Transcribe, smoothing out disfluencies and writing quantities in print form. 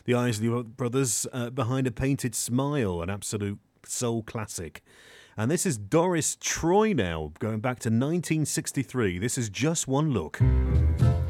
The Isley Brothers, Behind a Painted Smile, an absolute soul classic. And this is Doris Troy now, going back to 1963. This is Just One Look.